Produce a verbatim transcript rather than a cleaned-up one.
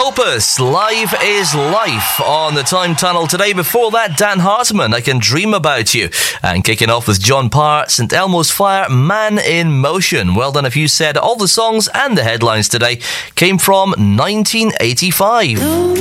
Opus, Live is Life on the Time Tunnel today. Before that, Dan Hartman, I Can Dream About You. And kicking off with John Parr, Saint Elmo's Fire, Man in Motion. Well done if you said all the songs and the headlines today came from nineteen eighty-five.